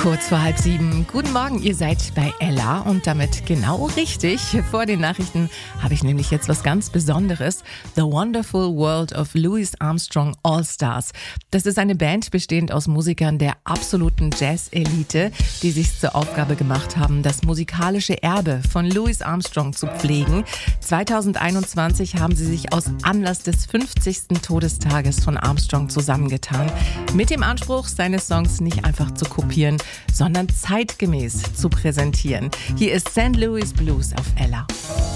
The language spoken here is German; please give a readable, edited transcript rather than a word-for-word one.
Kurz vor 6:30. Guten Morgen, ihr seid bei Ella und damit genau richtig. Vor den Nachrichten habe ich nämlich jetzt was ganz Besonderes. The Wonderful World of Louis Armstrong All-Stars. Das ist eine Band bestehend aus Musikern der absoluten Jazz-Elite, die sich zur Aufgabe gemacht haben, das musikalische Erbe von Louis Armstrong zu pflegen. 2021 haben sie sich aus Anlass des 50. Todestages von Armstrong zusammengetan, mit dem Anspruch, seine Songs nicht einfach zu kopieren, sondern zeitgemäß zu präsentieren. Hier ist St. Louis Blues auf Ella.